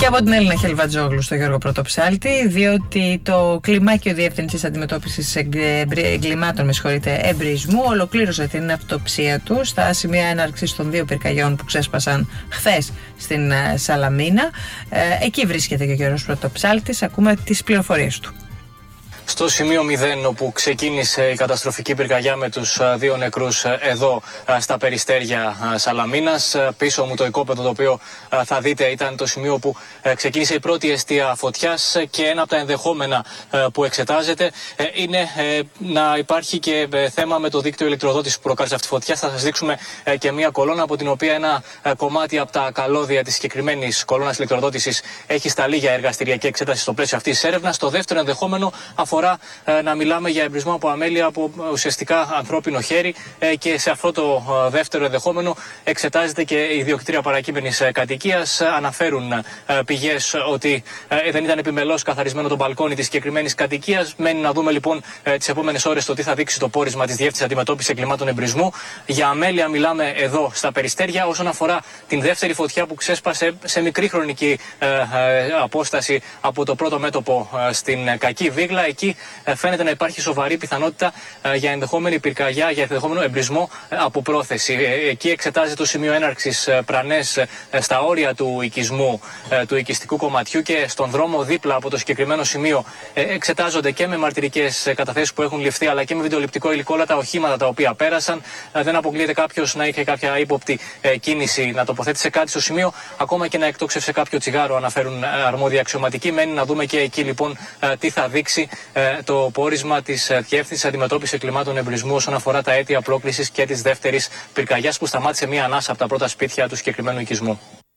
Και από την Έλληνα Χελβατζόγλου στο Γιώργο Πρωτοψάλτη, διότι το Κλιμάκιο Διεύθυνσης Αντιμετώπισης Εγκλημάτων Εμπρισμού ολοκλήρωσε την αυτοψία του στα σημεία έναρξης των 2 πυρκαγιών που ξέσπασαν χθες στην Σαλαμίνα. Εκεί βρίσκεται και ο Γιώργος Πρωτοψάλτης. Ακούμε τις πληροφορίες του. Στο σημείο 0, όπου ξεκίνησε η καταστροφική πυρκαγιά με τους 2 νεκρούς εδώ στα περιστέρια Σαλαμίνας. Πίσω μου το οικόπεδο το οποίο θα δείτε ήταν το σημείο που ξεκίνησε η πρώτη εστία φωτιάς, και ένα από τα ενδεχόμενα που εξετάζεται είναι να υπάρχει και θέμα με το δίκτυο ηλεκτροδότησης που προκάλεσε αυτή τη φωτιά. Θα σας δείξουμε και μια κολόνα από την οποία ένα κομμάτι από τα καλώδια της συγκεκριμένης κολόνας ηλεκτροδότησης έχει σταλεί για εργαστηριακή εξέταση στο πλαίσιο αυτής της έρευνας. Το δεύτερο ενδεχόμενο αφορά να μιλάμε για εμπρισμό από αμέλεια από ουσιαστικά ανθρώπινο χέρι, και σε αυτό το δεύτερο ενδεχόμενο εξετάζεται και η ιδιοκτήτρια παρακείμενης κατοικίας. Αναφέρουν πηγές ότι δεν ήταν επιμελώς καθαρισμένο το μπαλκόνι της συγκεκριμένης κατοικίας. Μένει να δούμε λοιπόν τις επόμενες ώρες το τι θα δείξει το πόρισμα της Διεύθυνσης Αντιμετώπισης Εγκλημάτων Εμπρισμού. Για αμέλεια μιλάμε εδώ στα περιστέρια. Όσον αφορά την δεύτερη φωτιά που ξέσπασε σε μικρή χρονική απόσταση από το πρώτο μέτωπο στην Κακή Βίγλα, εκεί φαίνεται να υπάρχει σοβαρή πιθανότητα για ενδεχόμενη πυρκαγιά, για ενδεχόμενο εμπρισμό από πρόθεση. Εκεί εξετάζεται το σημείο έναρξης πρανές στα όρια του οικισμού, του οικιστικού κομματιού, και στον δρόμο δίπλα από το συγκεκριμένο σημείο εξετάζονται και με μαρτυρικές καταθέσεις που έχουν ληφθεί, αλλά και με βιντεοληπτικό υλικό όλα τα οχήματα τα οποία πέρασαν. Δεν αποκλείεται κάποιος να είχε κάποια ύποπτη κίνηση, να τοποθέτησε κάτι στο σημείο, ακόμα και να εκτόξευσε κάποιο τσιγάρο, αναφέρουν αρμόδιοι αξιωματικοί. Μένει να δούμε και εκεί λοιπόν τι θα δείξει το πόρισμα της Διεύθυνσης Αντιμετώπισης Εγκλημάτων Εμπρισμού όσον αφορά τα αίτια πρόκλησης και της δεύτερης πυρκαγιάς που σταμάτησε μία ανάσα από τα πρώτα σπίτια του συγκεκριμένου οικισμού.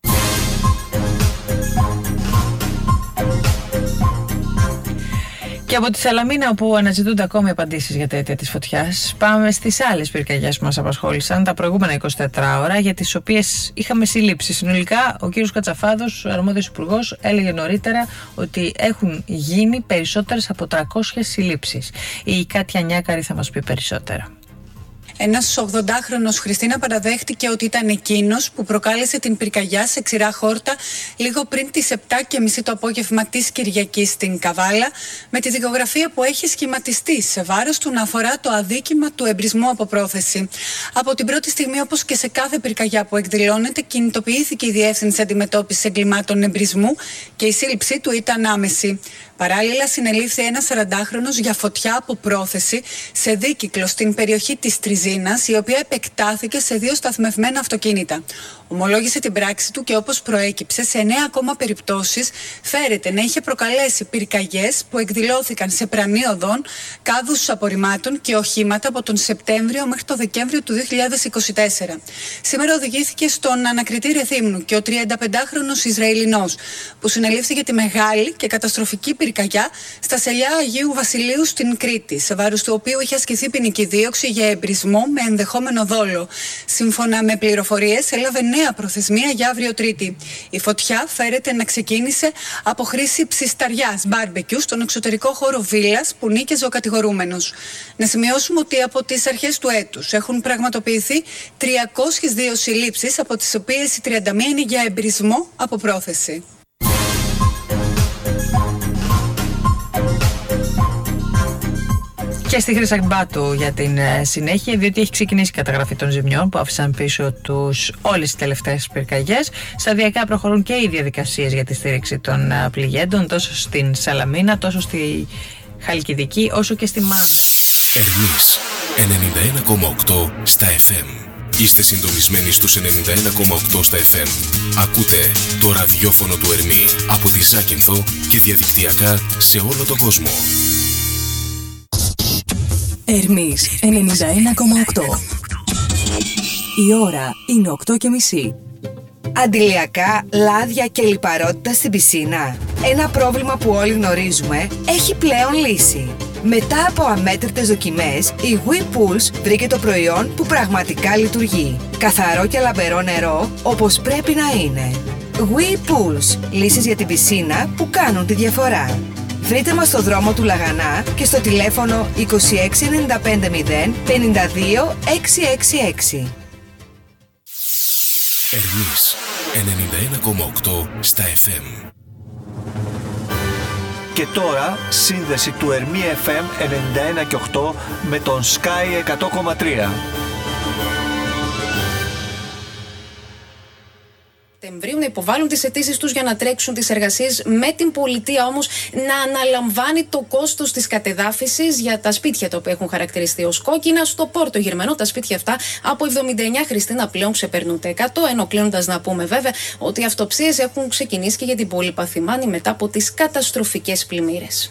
Και από τη Σαλαμίνα, όπου αναζητούνται ακόμη απαντήσεις για τα αίτια της φωτιάς, πάμε στις άλλες πυρκαγιές που μας απασχόλησαν τα προηγούμενα 24 ώρα, για τις οποίες είχαμε συλλήψεις. Συνολικά, ο κύριος Κατσαφάδος, ο αρμόδιος υπουργός, έλεγε νωρίτερα ότι έχουν γίνει περισσότερες από 300 συλλήψεις. Η Κάτια Νιάκαρη θα μας πει περισσότερα. Ένας 80χρονος, Χριστίνα, παραδέχτηκε ότι ήταν εκείνος που προκάλεσε την πυρκαγιά σε ξηρά χόρτα λίγο πριν τις 7:30 το απόγευμα της Κυριακής στην Καβάλα, με τη δικογραφία που έχει σχηματιστεί σε βάρος του να αφορά το αδίκημα του εμπρισμού από πρόθεση. Από την πρώτη στιγμή, όπως και σε κάθε πυρκαγιά που εκδηλώνεται, κινητοποιήθηκε η Διεύθυνση Αντιμετώπισης Εγκλημάτων Εμπρισμού και η σύλληψή του ήταν άμεση. Παράλληλα, συνελήφθη ένας 40χρονος για φωτιά από πρόθεση σε δίκυκλο στην περιοχή της Τριζίνας, η οποία επεκτάθηκε σε 2 σταθμευμένα αυτοκίνητα. Ομολόγησε την πράξη του και, όπως προέκυψε, σε 9 ακόμα περιπτώσεις φέρεται να είχε προκαλέσει πυρκαγιές που εκδηλώθηκαν σε πρανή οδών, κάδους απορριμμάτων και οχήματα από τον Σεπτέμβριο μέχρι το Δεκέμβριο του 2024. Σήμερα οδηγήθηκε στον ανακριτή Ρεθύμνου και ο 35χρονος Ισραηλινός, που συνελήφθη για τη μεγάλη και καταστροφική πυρκαγιά στα Σελιά Αγίου Βασιλείου στην Κρήτη, σε βάρος του οποίου είχε ασκηθεί ποινική δίωξη για εμπρισμό με ενδεχόμενο δόλο. Σύμφωνα με πληροφορίες, έλαβε νέα προθεσμία για αύριο Τρίτη. Η φωτιά φέρεται να ξεκίνησε από χρήση ψισταριάς μπάρμπεκιου στον εξωτερικό χώρο βίλας που νίκαιζε ο κατηγορούμενος. Να σημειώσουμε ότι από τις αρχές του έτους έχουν πραγματοποιηθεί 302 συλλήψεις, από τις οποίες οι 31 είναι για εμπρισμό από πρόθεση. Και στη Χρυσαμπάτου για την συνέχεια, διότι έχει ξεκινήσει η καταγραφή των ζημιών που άφησαν πίσω τους όλες τις τελευταίες πυρκαγιές. Σταδιακά προχωρούν και οι διαδικασίες για τη στήριξη των πληγέντων, τόσο στην Σαλαμίνα, τόσο στη Χαλκιδική, όσο και στη Μάνδα. Ερμής 91,8 στα FM. Είστε συντονισμένοι στους 91,8 στα FM. Ακούτε το ραδιόφωνο του Ερμή από τη Ζάκυνθο και διαδικτυακά σε όλο τον κόσμο. Ερμής 91,8. Η ώρα είναι 8:30. Αντιλιακά, λάδια και λιπαρότητα στην πισίνα. Ένα πρόβλημα που όλοι γνωρίζουμε έχει πλέον λύση. Μετά από αμέτρητες δοκιμές, η WePulse βρήκε το προϊόν που πραγματικά λειτουργεί. Καθαρό και λαμπερό νερό, όπως πρέπει να είναι. WePulse, λύσεις για την πισίνα που κάνουν τη διαφορά. Βρείτε μας στο δρόμο του Λαγανά και στο τηλέφωνο 26 95 0 52 666. Ερμής 91,8 στα FM. Και τώρα σύνδεση του Ερμή FM 91,8 με τον Sky 100,3. Να υποβάλουν τις αιτήσεις τους για να τρέξουν τις εργασίες, με την πολιτεία όμως να αναλαμβάνει το κόστος της κατεδάφισης για τα σπίτια τα οποία έχουν χαρακτηριστεί ως κόκκινα. Στο Πόρτο Γερμανό τα σπίτια αυτά από 79, Χριστίνα, πλέον ξεπερνούν τα 100, ενώ κλείνοντας να πούμε βέβαια ότι οι αυτοψίες έχουν ξεκινήσει και για την πόλη Παθημάνη μετά από τις καταστροφικές πλημμύρες.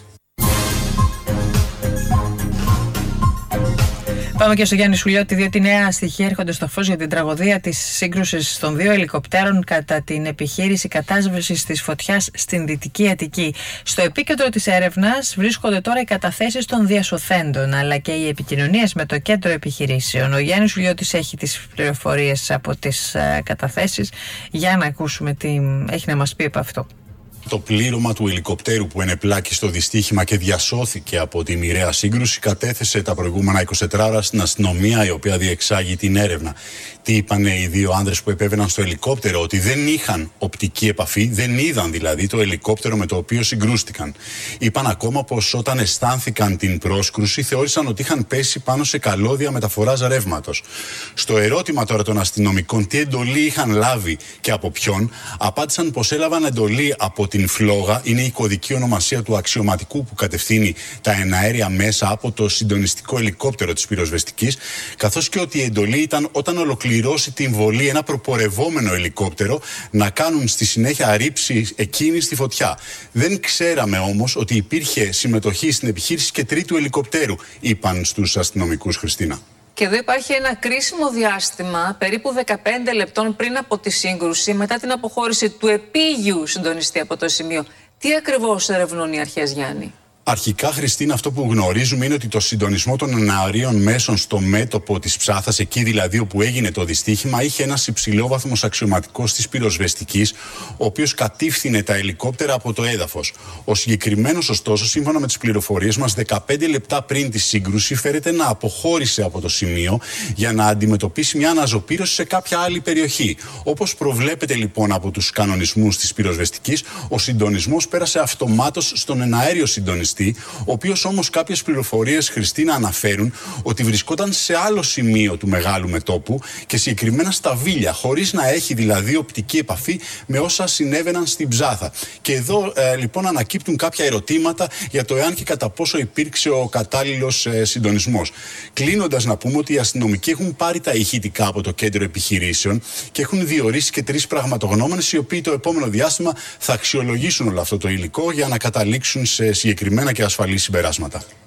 Πάμε και στο Γιάννη Σουλιώτη, διότι νέα στοιχεία έρχονται στο φως για την τραγωδία της σύγκρουσης των 2 ελικοπτέρων κατά την επιχείρηση κατάσβεσης της φωτιάς στην Δυτική Αττική. Στο επίκεντρο της έρευνας βρίσκονται τώρα οι καταθέσεις των διασωθέντων, αλλά και οι επικοινωνίες με το κέντρο επιχειρήσεων. Ο Γιάννης Σουλιώτης έχει τις πληροφορίες από τις καταθέσεις. Για να ακούσουμε τι έχει να μας πει από αυτό. Το πλήρωμα του ελικοπτέρου που ενεπλάκη στο δυστύχημα και διασώθηκε από τη μοιραία σύγκρουση κατέθεσε τα προηγούμενα 24 ώρα στην αστυνομία, η οποία διεξάγει την έρευνα. Τι είπαν οι 2 άνδρες που επέβαιναν στο ελικόπτερο? Ότι δεν είχαν οπτική επαφή, δεν είδαν δηλαδή το ελικόπτερο με το οποίο συγκρούστηκαν. Είπαν ακόμα πως όταν αισθάνθηκαν την πρόσκρουση θεώρησαν ότι είχαν πέσει πάνω σε καλώδια μεταφοράς ρεύματος. Στο ερώτημα τώρα των αστυνομικών τι εντολή είχαν λάβει και από ποιον, απάντησαν πως έλαβαν εντολή από την Φλόγα, είναι η κωδική ονομασία του αξιωματικού που κατευθύνει τα εναέρια μέσα από το συντονιστικό ελικόπτερο της πυροσβεστικής, καθώς και ότι η εντολή ήταν όταν ολοκληρώσει την βολή ένα προπορευόμενο ελικόπτερο να κάνουν στη συνέχεια ρήψη εκείνη στη φωτιά. Δεν ξέραμε όμως ότι υπήρχε συμμετοχή στην επιχείρηση και τρίτου ελικοπτέρου, είπαν στους αστυνομικούς, Χριστίνα. Και εδώ υπάρχει ένα κρίσιμο διάστημα, περίπου 15 λεπτών πριν από τη σύγκρουση, μετά την αποχώρηση του επίγειου συντονιστή από το σημείο. Τι ακριβώς ερευνούν οι αρχές, Γιάννη? Αρχικά, Χριστίνα, αυτό που γνωρίζουμε είναι ότι το συντονισμό των εναερίων μέσων στο μέτωπο της Ψάθας, εκεί δηλαδή όπου έγινε το δυστύχημα, είχε ένας υψηλόβαθμος αξιωματικός της πυροσβεστικής, ο οποίος κατήφθηνε τα ελικόπτερα από το έδαφος. Ο συγκεκριμένος, ωστόσο, σύμφωνα με τις πληροφορίες μας, 15 λεπτά πριν τη σύγκρουση, φέρεται να αποχώρησε από το σημείο για να αντιμετωπίσει μια αναζωπήρωση σε κάποια άλλη περιοχή. Όπως προβλέπεται λοιπόν από τους κανονισμούς της πυροσβεστικής, ο συντονισμός πέρασε αυτομάτως στον εναέριο συντονιστή, ο οποίος όμως κάποιες πληροφορίες, Χριστίνα, αναφέρουν ότι βρισκόταν σε άλλο σημείο του μεγάλου μετώπου και συγκεκριμένα στα Βίλια, χωρίς να έχει δηλαδή οπτική επαφή με όσα συνέβαιναν στην Ψάθα. Και εδώ λοιπόν ανακύπτουν κάποια ερωτήματα για το εάν και κατά πόσο υπήρξε ο κατάλληλος συντονισμός. Κλείνοντας, να πούμε ότι οι αστυνομικοί έχουν πάρει τα ηχητικά από το κέντρο επιχειρήσεων και έχουν διορίσει και 3 πραγματογνώμονες, οι οποίοι το επόμενο διάστημα θα αξιολογήσουν όλο αυτό το υλικό για να καταλήξουν σε συγκεκριμένα και ασφαλή συμπεράσματα.